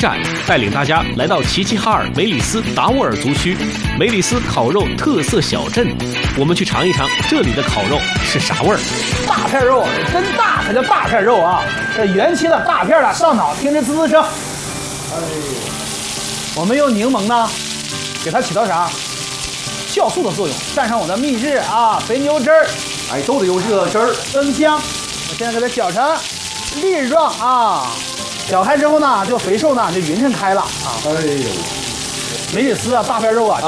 站，带领大家来到齐齐哈尔梅里斯达斡尔族区梅里斯烤肉特色小镇，我们去尝一尝这里的烤肉是啥味儿。 大片肉真大才叫大片肉啊！这原切的大片的，上脑听着滋滋声。哎呦，我们用柠檬呢，给它起到啥？酵素的作用，蘸上我的秘制啊肥牛汁儿， 哎，都得用这个汁儿增香。我现在给它搅成粒状啊，搅开之后呢，就肥瘦呢就匀称开了啊。 哎呦， 梅里斯啊，大片肉啊。